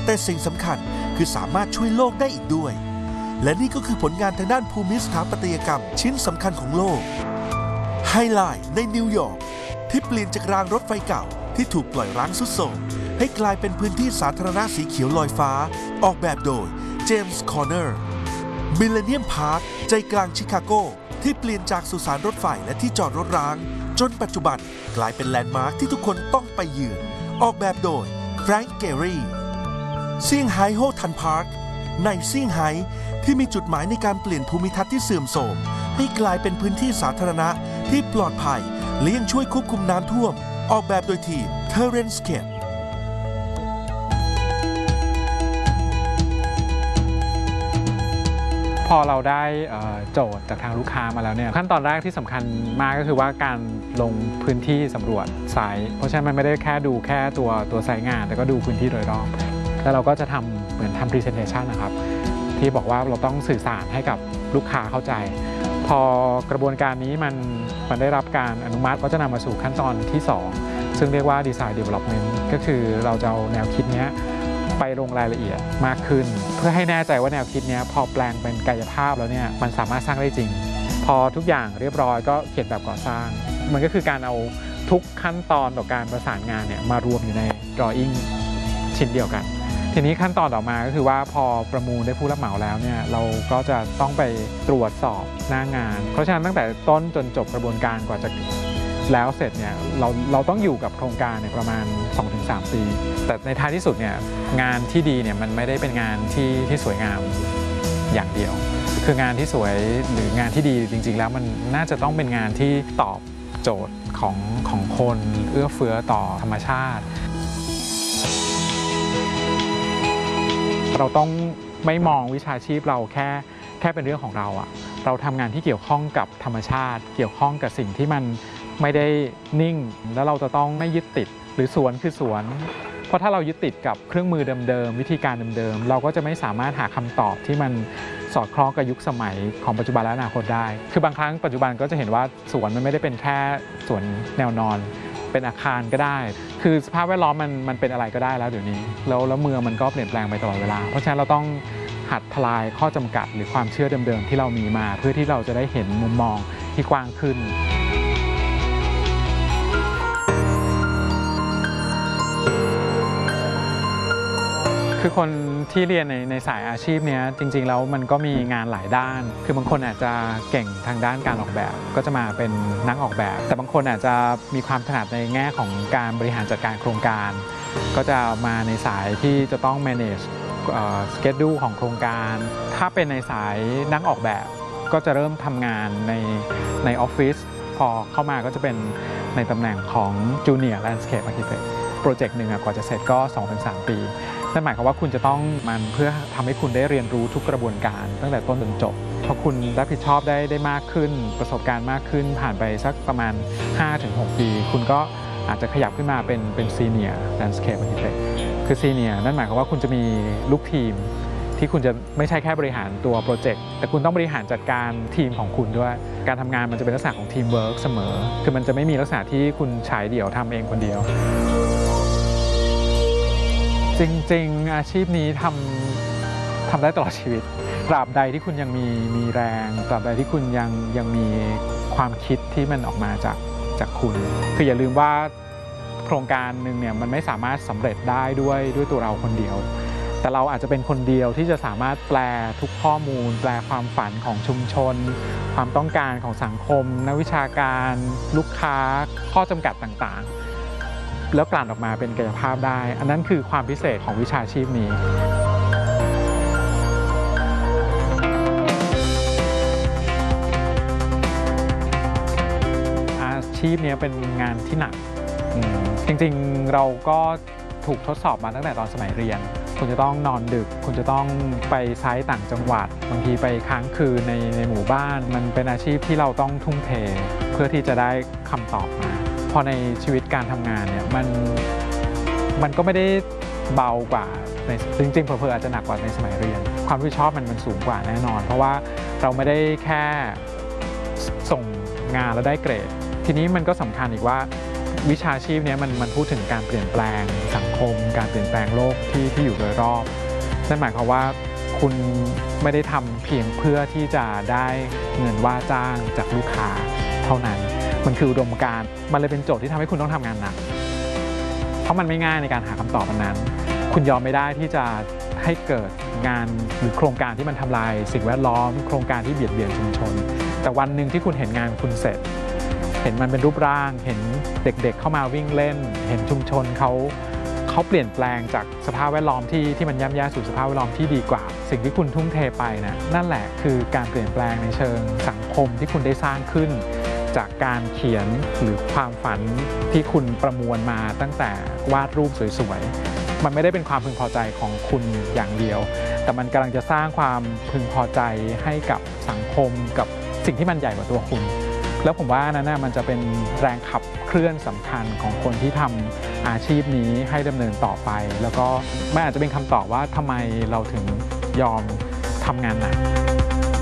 แต่สิ่งสำคัญคือสามารถช่วยโลกได้อีกด้วยและนี่ก็คือผลงานทางด้านภูมิสถาปัตยกรรมชิ้นสำคัญของโลกไฮไลท์ในนิวยอร์กที่เปลี่ยนจากรางรถไฟเก่าที่ถูกปล่อยร้างทรุดโทรมให้กลายเป็นพื้นที่สาธารณะสีเขียวลอยฟ้าออกแบบโดยเจมส์คอร์เนอร์มิลเลนเนียมพาร์คใจกลางชิคาโกที่เปลี่ยนจากสุสานรถไฟและที่จอดรถร้างจนปัจจุบันกลายเป็นแลนด์มาร์คที่ทุกคนต้องไปเยือนออกแบบโดยแฟรงค์เกอรี่เซี่ยงไฮ้โฮทันพาร์คในเซี่ยงไฮ้ที่มีจุดหมายในการเปลี่ยนภูมิทัศน์ที่เสื่อมโทรมให้กลายเป็นพื้นที่สาธารณะที่ปลอดภัยและยังช่วยควบคุมน้ำท่วมออกแบบโดยทีม Terrenscape พอเราได้โจทย์จากทางลูกค้ามาแล้วเนี่ยขั้นตอนแรกที่สำคัญมากก็คือว่าการลงพื้นที่สำรวจไซต์เพราะฉะนั้นมันไม่ได้แค่ดูแค่ตัวไซต์งานแต่ก็ดูพื้นที่โดยรอบแล้วเราก็จะทำเหมือนทำ presentation นะครับที่บอกว่าเราต้องสื่อสารให้กับลูกค้าเข้าใจพอกระบวนการนี้มันได้รับการอนุมัติก็จะนำมาสู่ขั้นตอนที่2ซึ่งเรียกว่า design development ก็คือเราจะเอาแนวคิดนี้ไปลงรายละเอียดมากขึ้นเพื่อให้แน่ใจว่าแนวคิดนี้พอแปลงเป็นกายภาพแล้วเนี่ยมันสามารถสร้างได้จริงพอทุกอย่างเรียบร้อยก็เขียนแบบก่อสร้างมันก็คือการเอาทุกขั้นตอนต่อการประสานงานเนี่ยมารวมอยู่ใน drawing ชิ้นเดียวกันทีนี้ขั้นตอนต่อมาก็คือว่าพอประมูลได้ผู้รับเหมาแล้วเนี่ยเราก็จะต้องไปตรวจสอบหน้างานเพราะฉะนั้นตั้งแต่ต้นจนจบกระบวนการกว่าจะแล้วเสร็จเนี่ยเราต้องอยู่กับโครงการเนี่ยประมาณ 2-3 ปีแต่ในท้ายที่สุดเนี่ยงานที่ดีเนี่ยมันไม่ได้เป็นงานที่สวยงามอย่างเดียวคืองานที่สวยหรืองานที่ดีจริงๆแล้วมันน่าจะต้องเป็นงานที่ตอบโจทย์ของคนเอื้อเฟื้อต่อธรรมชาติเราต้องไม่มองวิชาชีพเราแค่เป็นเรื่องของเราอะเราทำงานที่เกี่ยวข้องกับธรรมชาติเกี่ยวข้องกับสิ่งที่มันไม่ได้นิ่งแล้วเราจะต้องไม่ยึดติดหรือสวนคือสวนเพราะถ้าเรายึดติดกับเครื่องมือเดิมๆวิธีการเดิมๆเราก็จะไม่สามารถหาคำตอบที่มันสอดคล้องกับยุคสมัยของปัจจุบันและอนาคตได้คือบางครั้งปัจจุบันก็จะเห็นว่าสวนมันไม่ได้เป็นแค่สวนแนวนอนเป็นอาคารก็ได้คือสภาพแวดล้อมมันเป็นอะไรก็ได้แล้วเดี๋ยวนี้แล้วเมืองมันก็เปลี่ยนแปลงไปตลอดเวลาเพราะฉะนั้นเราต้องหัดทลายข้อจำกัดหรือความเชื่อเดิมๆที่เรามีมาเพื่อที่เราจะได้เห็นมุมมองที่กว้างขึ้นคือคนที่เรียนในสายอาชีพนี้จริงๆแล้วมันก็มีงานหลายด้านคือบางคนอาจจะเก่งทางด้านการออกแบบก็จะมาเป็นนักออกแบบแต่บางคนอาจจะมีความถนัดในแง่ของการบริหารจัดการโครงการก็จะมาในสายที่จะต้อง manage schedule ของโครงการถ้าเป็นในสายนักออกแบบก็จะเริ่มทำงานในออฟฟิศพอเข้ามาก็จะเป็นในตำแหน่งของ Junior Landscape Architect โปรเจกต์หนึ่งกว่าจะเสร็จก็ 2-3 ปีนั่นหมายความว่าคุณจะต้องมันเพื่อทำให้คุณได้เรียนรู้ทุกกระบวนการตั้งแต่ต้นจนจบเพราะคุณรับผิดชอบได้มากขึ้นประสบการณ์มากขึ้นผ่านไปสักประมาณ 5-6 ปีคุณก็อาจจะขยับขึ้นมาเป็น Senior Landscape Architect คือ Senior นั่นหมายความว่าคุณจะมีลูกทีมที่คุณจะไม่ใช่แค่บริหารตัวโปรเจกต์แต่คุณต้องบริหารจัดการทีมของคุณด้วยการทำงานมันจะเป็นลักษณะของทีมเวิร์กเสมอคือมันจะไม่มีลักษณะที่คุณฉายเดี่ยวทำเองคนเดียวจริงๆอาชีพนี้ทำได้ตลอดชีวิตตราบใดที่คุณยังมีแรงตราบใดที่คุณยังมีความคิดที่มันออกมาจากคุณคืออย่าลืมว่าโครงการหนึ่งเนี่ยมันไม่สามารถสำเร็จได้ด้วยตัวเราคนเดียวแต่เราอาจจะเป็นคนเดียวที่จะสามารถแปลทุกข้อมูลแปลความฝันของชุมชนความต้องการของสังคมนักวิชาการลูกค้าข้อจำกัดต่างๆแล้วกลั่นออกมาเป็นกายภาพได้อันนั้นคือความพิเศษของวิชาชีพนี้อาชีพนี้เป็นงานที่หนักจริงๆเราก็ถูกทดสอบมาตั้งแต่ตอนสมัยเรียนคุณจะต้องนอนดึกคุณจะต้องไปไซต์ต่างจังหวัดบางทีไปค้างคืนในหมู่บ้านมันเป็นอาชีพที่เราต้องทุ่มเทเพื่อที่จะได้คำตอบมาพอในชีวิตการทำงานเนี่ยมันก็ไม่ได้เบากว่าในจริงๆเผลอๆอาจจะหนักกว่าในสมัยเรียนความรับผิดชอบมันสูงกว่าแน่นอนเพราะว่าเราไม่ได้แค่ส่งงานแล้วได้เกรดทีนี้มันก็สำคัญอีกว่าวิชาชีพนี้มันพูดถึงการเปลี่ยนแปลงสังคมการเปลี่ยนแปลงโลกที่อยู่โดยรอบนั่นหมายความว่าคุณไม่ได้ทำเพียงเพื่อที่จะได้เงินว่าจ้างจากลูกค้าเท่านั้นมันคืออุดมการณ์มันเลยเป็นโจทย์ที่ทำให้คุณต้องทำงานหนักเพราะมันไม่ง่ายในการหาคำตอบอันนั้นคุณยอมไม่ได้ที่จะให้เกิดงานหรือโครงการที่มันทำลายสิ่งแวดล้อมโครงการที่เบียดเบียนชุมชนแต่วันหนึ่งที่คุณเห็นงานคุณเสร็จเห็นมันเป็นรูปร่างเห็นเด็กๆเข้ามาวิ่งเล่นเห็นชุมชนเขาเปลี่ยนแปลงจากสภาพแวดล้อมที่มันย่ำแย่สู่สภาพแวดล้อมที่ดีกว่าสิ่งที่คุณทุ่มเทไปนะนั่นแหละคือการเปลี่ยนแปลงในเชิงสังคมที่คุณได้สร้างขึ้นจากการเขียนหรือความฝันที่คุณประมวลมาตั้งแต่วาดรูปสวยๆมันไม่ได้เป็นความพึงพอใจของคุณอย่างเดียวแต่มันกำลังจะสร้างความพึงพอใจให้กับสังคมกับสิ่งที่มันใหญ่กว่าตัวคุณแล้วผมว่านั้นมันจะเป็นแรงขับเคลื่อนสำคัญของคนที่ทำอาชีพนี้ให้ดำเนินต่อไปแล้วก็มันอาจจะเป็นคำตอบว่าทำไมเราถึงยอมทำงานหนัก